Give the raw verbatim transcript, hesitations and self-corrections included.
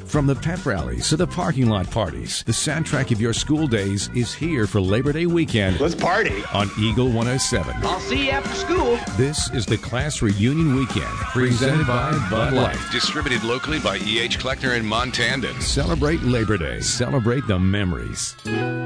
From the pep rallies to the parking lot parties, the soundtrack of your school days is here for Labor Day weekend. Let's party on Eagle one oh seven. I'll see you after school. This is the Class Reunion Weekend, presented by Bud Light. Distributed locally by E H. Kleckner and Montandon. Celebrate Labor Day. Celebrate the memories.